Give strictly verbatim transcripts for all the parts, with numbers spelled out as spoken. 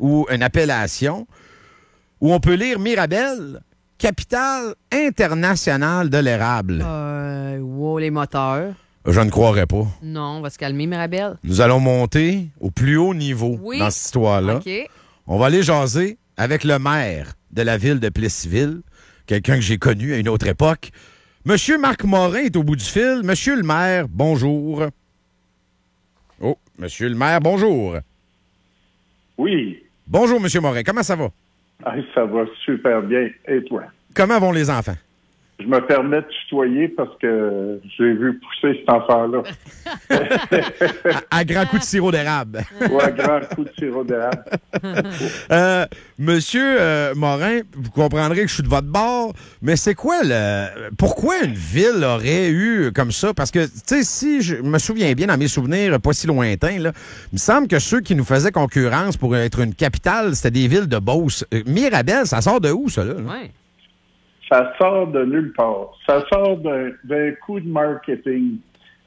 ou une appellation où on peut lire Mirabel, capitale internationale de l'érable? Euh, wow, les moteurs. Je ne croirais pas. Non, on va se calmer, Mirabel. Nous allons monter au plus haut niveau Oui. dans cette histoire-là. OK. On va aller jaser avec le maire de la ville de Plessisville, quelqu'un que j'ai connu à une autre époque. Monsieur Marc Morin est au bout du fil. Monsieur le maire, bonjour. Oh, monsieur le maire, bonjour. Oui. Bonjour, monsieur Morin. Comment ça va? Ah, ça va super bien. Et toi? Comment vont les enfants? Je me permets de tutoyer parce que j'ai vu pousser cet enfant-là. à, à grand coup de sirop d'érable. Ou à grand coup de sirop d'érable. euh, monsieur euh, Morin, vous comprendrez que je suis de votre bord, mais c'est quoi le... Pourquoi une ville aurait eu comme ça? Parce que, tu sais, si je me souviens bien dans mes souvenirs pas si lointains, là, il me semble que ceux qui nous faisaient concurrence pour être une capitale, c'était des villes de Beauce. Euh, Mirabel, ça sort de où, ça, là? Ouais. Ça sort de nulle part. Ça sort d'un, d'un coup de marketing.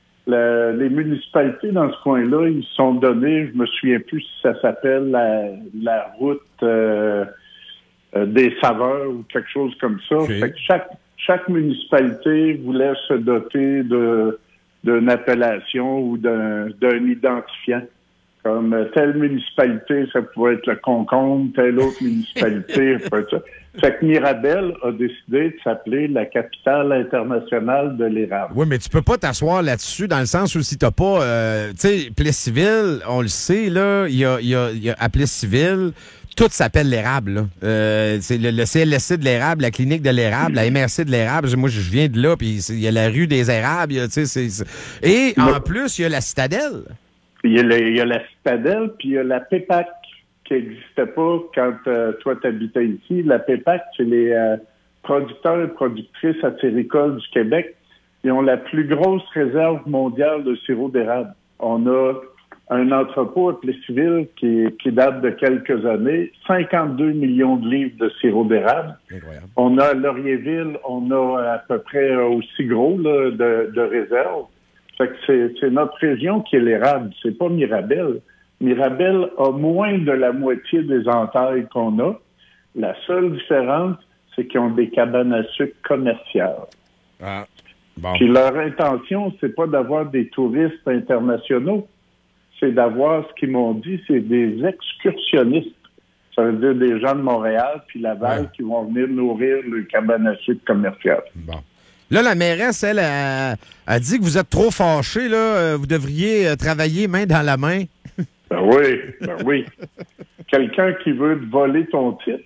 Le, les municipalités dans ce coin-là, ils se sont donnés, je me souviens plus si ça s'appelle la, la route euh, euh, des saveurs ou quelque chose comme ça. Okay. Fait que chaque, chaque municipalité voulait se doter de, d'une appellation ou d'un, d'un identifiant. Comme euh, telle municipalité, ça pouvait être le Concombre, telle autre municipalité, ça peut être ça. Fait que Mirabel a décidé de s'appeler la capitale internationale de l'érable. Oui, mais tu peux pas t'asseoir là-dessus dans le sens où si t'as pas... Euh, tu sais, Plessisville, on le sait, là, il y a, y a, y a à Plessisville, tout s'appelle l'érable. Là. Euh, c'est le, le C L S C de l'érable, la clinique de l'érable, la M R C de l'érable. Moi, je viens de là, puis il y a la rue des érables. Y a, c'est, c'est... Et en mais... plus, il y a la citadelle. Il y a, le, il y a la citadelle, puis il y a la P E P A C qui n'existait pas quand euh, toi t'habitais ici. La P E P A C, c'est les euh, producteurs et productrices acéricoles du Québec. Ils ont la plus grosse réserve mondiale de sirop d'érable. On a un entrepôt à Plessisville qui, qui date de quelques années, cinquante-deux millions de livres de sirop d'érable. Incroyable. On a à Laurierville, on a à peu près aussi gros là, de, de réserve. Fait que c'est, c'est notre région qui est l'érable, c'est pas Mirabel. Mirabel a moins de la moitié des entailles qu'on a. La seule différence, c'est qu'ils ont des cabanes à sucre commerciales. Ah, bon. Puis leur intention, c'est pas d'avoir des touristes internationaux, c'est d'avoir, ce qu'ils m'ont dit, c'est des excursionnistes. Ça veut dire des gens de Montréal puis Laval ouais. qui vont venir nourrir le cabane à sucre commercial. Bon. Là, la mairesse, elle, a, a dit que vous êtes trop fâchés, là. Vous devriez travailler main dans la main. Ben oui, ben oui. Quelqu'un qui veut te voler ton titre.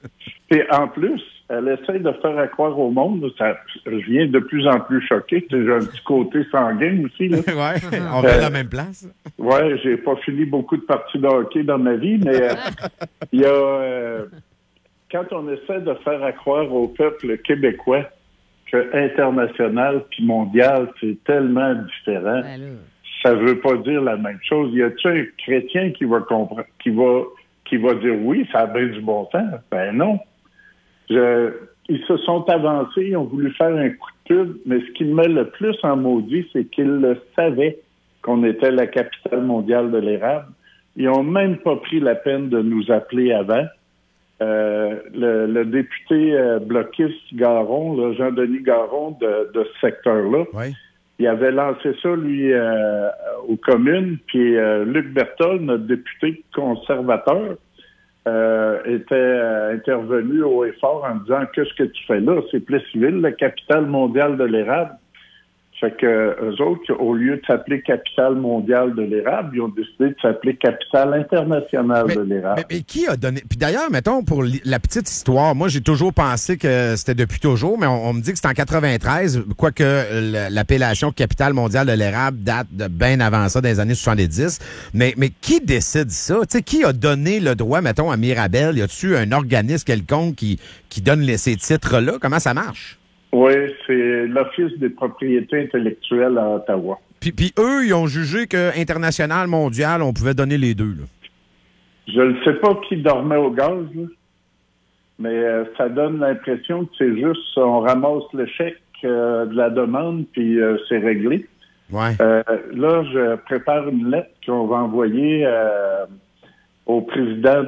Et en plus, elle essaie de faire croire au monde, ça, je viens de plus en plus choqué. J'ai un petit côté sanguin aussi. Là. Oui, on va euh, à la même place. Oui, j'ai pas fini beaucoup de parties de hockey dans ma vie, mais il euh, y a... Euh, quand on essaie de faire croire au peuple québécois que international puis mondial, c'est tellement différent. Ben ça veut pas dire la même chose. Y a-t-il un chrétien qui va comprendre, qui va, qui va dire oui, ça a bien du bon sens? Ben non. Je, ils se sont avancés, ils ont voulu faire un coup de pub, mais ce qui me met le plus en maudit, c'est qu'ils le savaient qu'on était la capitale mondiale de l'érable. Ils ont même pas pris la peine de nous appeler avant. Euh, le, le député euh, bloquiste Garon, là, Jean-Denis Garon de, de ce secteur-là, oui. Il avait lancé ça, lui, euh, aux communes, puis euh, Luc Berthold, notre député conservateur, euh, était euh, intervenu haut et fort en disant « Qu'est-ce que tu fais là? C'est Plessisville, la capitale mondiale de l'érable. » Fait que eux autres, au lieu de s'appeler capitale mondiale de l'érable, ils ont décidé de s'appeler capitale internationale mais, de l'érable. Mais, mais qui a donné... Puis d'ailleurs, mettons, pour la petite histoire, moi, j'ai toujours pensé que c'était depuis toujours, mais on, on me dit que c'est en quatre-vingt-treize, quoique l'appellation capitale mondiale de l'érable date de bien avant ça, des années soixante-dix. Mais, mais qui décide ça? Tu sais, qui a donné le droit, mettons, à Mirabel? Y a-tu un organisme quelconque qui, qui donne les, ces titres-là? Comment ça marche? Oui, c'est l'Office des propriétés intellectuelles à Ottawa. Puis, puis eux, ils ont jugé que international, mondial, on pouvait donner les deux, là. Je ne sais pas qui dormait au gaz, là, mais euh, ça donne l'impression que c'est juste, on ramasse le chèque euh, de la demande, puis euh, c'est réglé. Ouais. Euh, là, je prépare une lettre qu'on va envoyer euh, au président